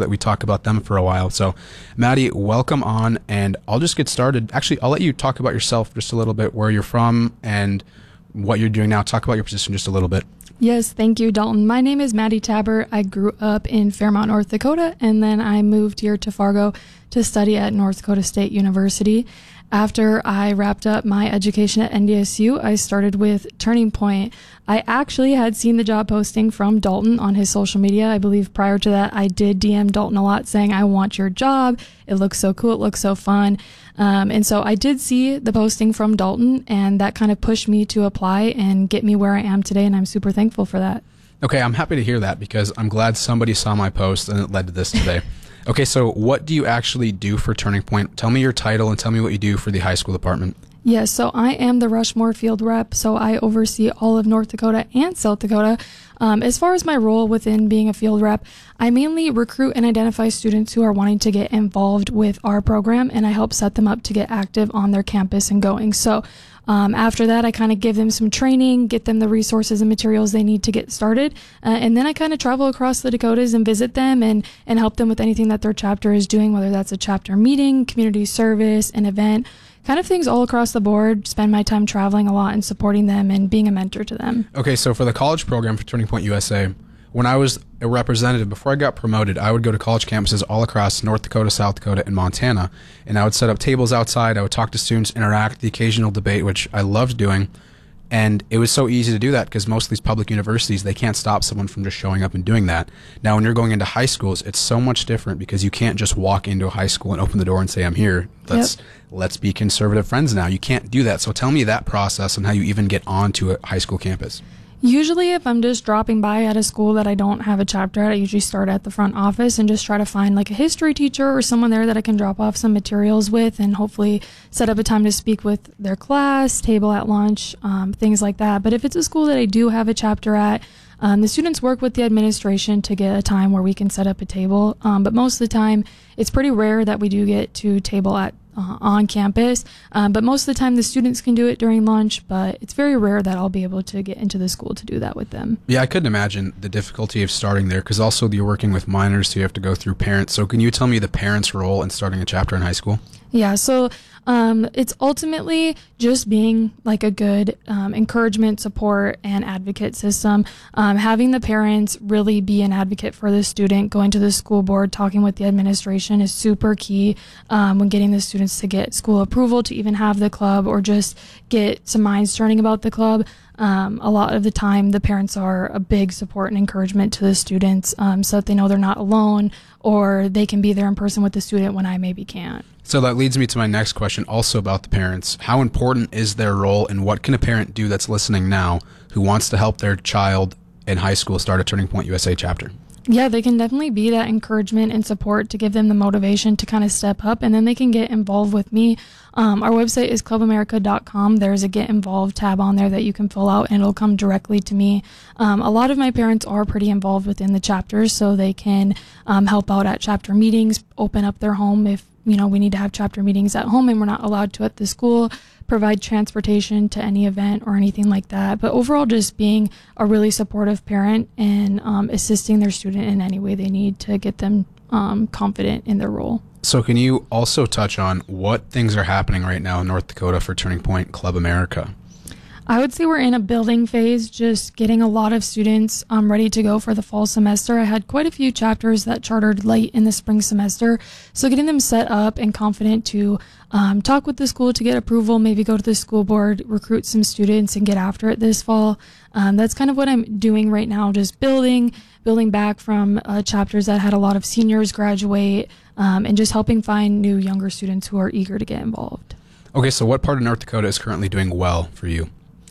that we talk about them for a while. So, Maddie, welcome on, and I'll just get started. Actually, I'll let you talk about yourself just a little bit, where you're from and what you're doing now. Talk about your position just a little bit. Yes, thank you, Dalton. My name is Maddie Tabor. I grew up in Fairmont, North Dakota, and then I moved here to Fargo to study at North Dakota State University. After I wrapped up my education at NDSU, I started with Turning Point. I actually had seen the job posting from Dalton on his social media. I believe prior to that, I did DM Dalton a lot saying, I want your job. It looks so cool. It looks so fun. And so I did see the posting from Dalton, and that kind of pushed me to apply and get me where I am today, and I'm super thankful for that. Okay, I'm happy to hear that because I'm glad somebody saw my post and it led to this today. Okay, so what do you actually do for Turning Point? Tell me your title and tell me what you do for the high school department. Yes, so I am the Rushmore field rep, so I oversee all of North Dakota and South Dakota. As far as my role within being a field rep, I mainly recruit and identify students who are wanting to get involved with our program, and I help set them up to get active on their campus and going. So after that, I kind of give them some training, get them the resources and materials they need to get started, and then I kind of travel across the Dakotas and visit them and help them with anything that their chapter is doing, whether that's a chapter meeting, community service, an event, kind of things all across the board. Spend my time traveling a lot and supporting them and being a mentor to them. Okay, so for the college program for Turning Point USA, when I was a representative, before I got promoted, I would go to college campuses all across North Dakota, South Dakota, and Montana, and I would set up tables outside. I would talk to students, interact, the occasional debate, which I loved doing, and it was so easy to do that because most of these public universities, they can't stop someone from just showing up and doing that. Now, when you're going into high schools, it's so much different because you can't just walk into a high school and open the door and say, I'm here. Let's be conservative friends now. You can't do that. So tell me that process and how you even get onto a high school campus. Usually if I'm just dropping by at a school that I don't have a chapter at, I usually start at the front office and just try to find like a history teacher or someone there that I can drop off some materials with and hopefully set up a time to speak with their class, table at lunch, things like that. But if it's a school that I do have a chapter at, the students work with the administration to get a time where we can set up a table. But most of the time, it's pretty rare that we do get to table at on campus. But most of the time, the students can do it during lunch, but it's very rare that I'll be able to get into the school to do that with them. Yeah, I couldn't imagine the difficulty of starting there because also you're working with minors, so you have to go through parents. So can you tell me the parents' role in starting a chapter in high school? Yeah, so it's ultimately just being like a good encouragement, support, and advocate system. Having the parents really be an advocate for the student, going to the school board, talking with the administration is super key when getting the students to get school approval to even have the club or just get some minds turning about the club. A lot of the time, the parents are a big support and encouragement to the students so that they know they're not alone or they can be there in person with the student when I maybe can't. So that leads me to my next question also about the parents. How important is their role and what can a parent do that's listening now who wants to help their child in high school start a Turning Point USA chapter? Yeah, they can definitely be that encouragement and support to give them the motivation to kind of step up, and then they can get involved with me. Our website is clubamerica.com. There's a Get Involved tab on there that you can fill out, and it'll come directly to me. A lot of my parents are pretty involved within the chapters, so they can help out at chapter meetings, open up their home if we need to have chapter meetings at home and we're not allowed to at the school, provide transportation to any event or anything like that. But overall, just being a really supportive parent and assisting their student in any way they need to get them confident in their role. So can you also touch on what things are happening right now in North Dakota for Turning Point Club America? I would say we're in a building phase, just getting a lot of students ready to go for the fall semester. I had quite a few chapters that chartered late in the spring semester, so getting them set up and confident to talk with the school to get approval, maybe go to the school board, recruit some students, and get after it this fall. That's kind of what I'm doing right now, just building back from chapters that had a lot of seniors graduate and just helping find new younger students who are eager to get involved. Okay, so what part of North Dakota is currently doing well for you?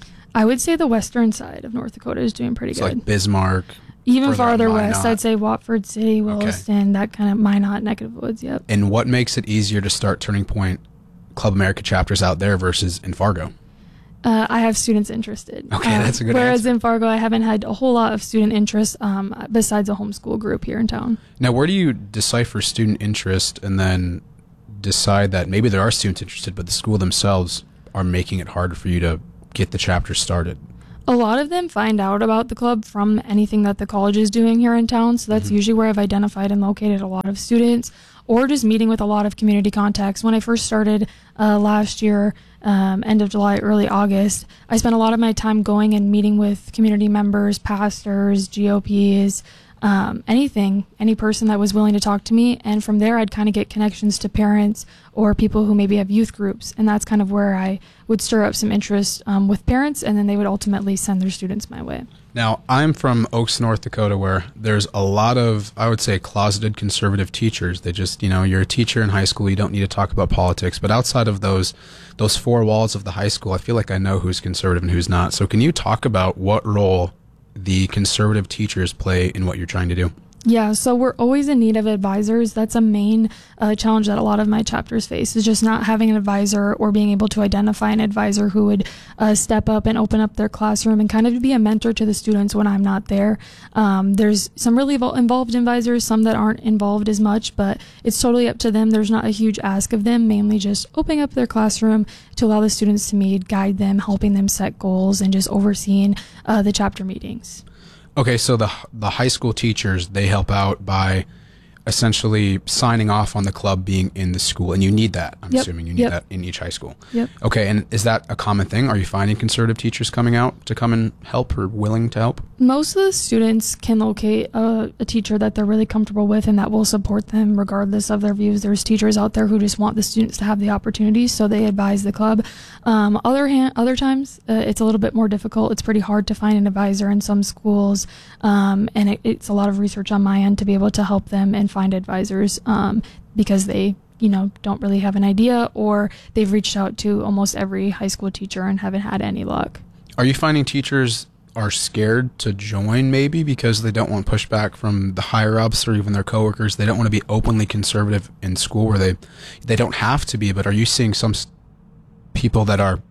I would say the western side of North Dakota is doing pretty good. Like Bismarck? Even farther west, I'd say Watford City, Williston, that kind of Minot neck of the woods, yep. And what makes it easier to start Turning Point Club America chapters out there versus in Fargo? I have students interested. Okay, that's a good whereas answer. in Fargo, I haven't had a whole lot of student interest besides a homeschool group here in town. Now, where do you decipher student interest and then decide that maybe there are students interested, but the school themselves are making it harder for you to get the chapter started? A lot of them find out about the club from anything that the college is doing here in town. So that's usually where I've identified and located a lot of students, or just meeting with a lot of community contacts. When I first started last year, end of July, early August, I spent a lot of my time going and meeting with community members, pastors, GOPs, any person that was willing to talk to me. And from there, I'd kind of get connections to parents or people who maybe have youth groups. And that's kind of where I would stir up some interest with parents, and then they would ultimately send their students my way. Now, I'm from Oaks, North Dakota, where there's a lot of, I would say, closeted conservative teachers. They just, you're a teacher in high school, you don't need to talk about politics. But outside of those four walls of the high school, I feel like I know who's conservative and who's not. So can you talk about what role the conservative teachers play in what you're trying to do? Yeah, so we're always in need of advisors. That's a main challenge that a lot of my chapters face, is just not having an advisor or being able to identify an advisor who would step up and open up their classroom and kind of be a mentor to the students when I'm not there. There's some really involved advisors, some that aren't involved as much, but it's totally up to them. There's not a huge ask of them, mainly just opening up their classroom to allow the students to meet, guide them, helping them set goals, and just overseeing the chapter meetings. Okay, so the high school teachers, they help out by essentially signing off on the club being in the school, and you need that. I'm assuming you need that in each high school. Yep. Okay, and is that a common thing? Are you finding conservative teachers coming out to come and help, or willing to help? Most of the students can locate a teacher that they're really comfortable with and that will support them regardless of their views. There's teachers out there who just want the students to have the opportunities, so they advise the club. Other times, it's a little bit more difficult. It's pretty hard to find an advisor in some schools, and it's a lot of research on my end to be able to help them and find advisors because they don't really have an idea, or they've reached out to almost every high school teacher and haven't had any luck. Are you finding teachers are scared to join, maybe because they don't want pushback from the higher ups or even their coworkers? They don't want to be openly conservative in school where they don't have to be, but are you seeing some people that are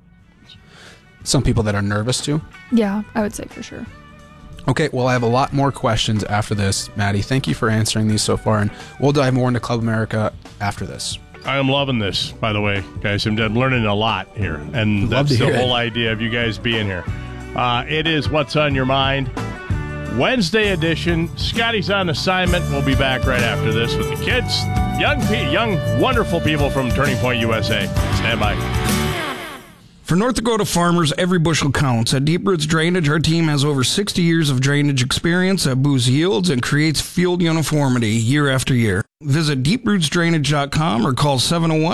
nervous too? Yeah, I would say for sure. Okay, well, I have a lot more questions after this, Maddie. Thank you for answering these so far, and we'll dive more into Club America after this. I am loving this, by the way, guys. I'm learning a lot here, and that's the whole idea of you guys being here. It is What's on Your Mind, Wednesday edition. Scotty's on assignment. We'll be back right after this with the kids, young, wonderful people from Turning Point USA. Stand by. For North Dakota farmers, every bushel counts. At Deep Roots Drainage, our team has over 60 years of drainage experience that boosts yields and creates field uniformity year after year. Visit deeprootsdrainage.com or call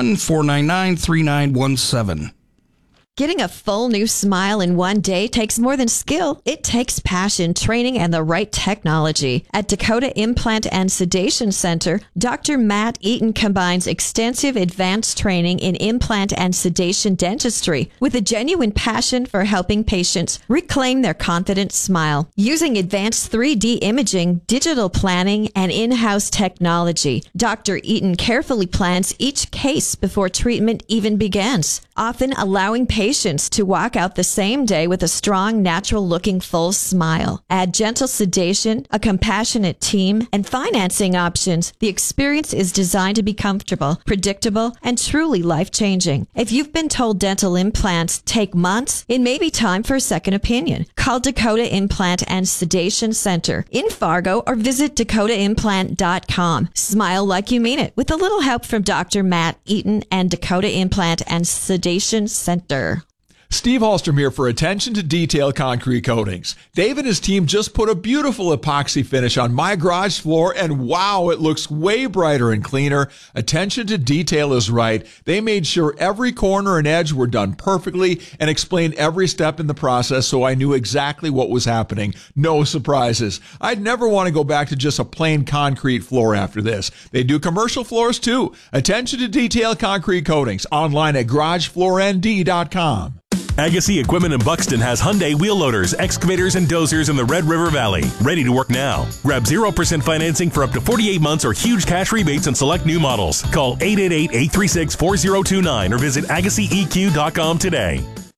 701-499-3917. Getting a full new smile in one day takes more than skill. It takes passion, training, and the right technology. At Dakota Implant and Sedation Center, Dr. Matt Eaton combines extensive advanced training in implant and sedation dentistry with a genuine passion for helping patients reclaim their confident smile. Using advanced 3D imaging, digital planning, and in-house technology, Dr. Eaton carefully plans each case before treatment even begins, often allowing patients to walk out the same day with a strong, natural-looking full smile. Add gentle sedation, a compassionate team, and financing options. The experience is designed to be comfortable, predictable, and truly life-changing. If you've been told dental implants take months, it may be time for a second opinion. Call Dakota Implant and Sedation Center in Fargo or visit dakotaimplant.com. Smile like you mean it with a little help from Dr. Matt Eaton and Dakota Implant and Sedation Center. Steve Hallstrom here for Attention to Detail Concrete Coatings. Dave and his team just put a beautiful epoxy finish on my garage floor, and wow, it looks way brighter and cleaner. Attention to detail is right. They made sure every corner and edge were done perfectly and explained every step in the process, so I knew exactly what was happening. No surprises. I'd never want to go back to just a plain concrete floor after this. They do commercial floors too. Attention to Detail Concrete Coatings. Online at garagefloornd.com. Agassi Equipment in Buxton has Hyundai wheel loaders, excavators, and dozers in the Red River Valley. Ready to work now. Grab 0% financing for up to 48 months or huge cash rebates on select new models. Call 888-836-4029 or visit AgassiEQ.com today.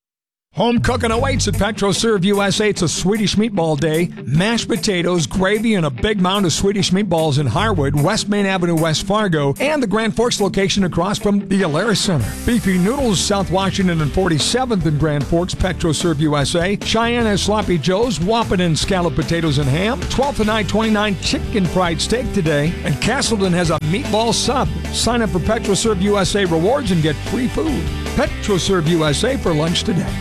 Home cooking awaits at PetroServe USA. It's a Swedish meatball day. Mashed potatoes, gravy, and a big mound of Swedish meatballs in Harwood, West Main Avenue, West Fargo, and the Grand Forks location across from the Alaris Center. Beefy noodles, South Washington and 47th in Grand Forks, PetroServe USA. Cheyenne has Sloppy Joe's, Wapaton scalloped potatoes and ham. 12th and I-29 chicken fried steak today. And Castleton has a meatball sub. Sign up for PetroServe USA Rewards and get free food. PetroServe USA for lunch today.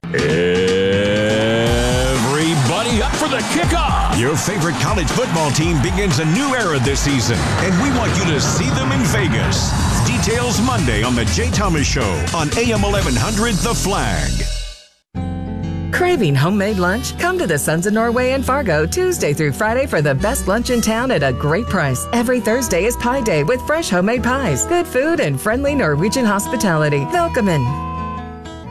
Everybody up for the kickoff. Your favorite college football team begins a new era this season, and we want you to see them in Vegas. Details Monday on The Jay Thomas Show on AM 1100 The Flag. Craving homemade lunch? Come to the Sons of Norway in Fargo Tuesday through Friday for the best lunch in town at a great price. Every Thursday is Pie Day with fresh homemade pies, good food, and friendly Norwegian hospitality. Welcome in.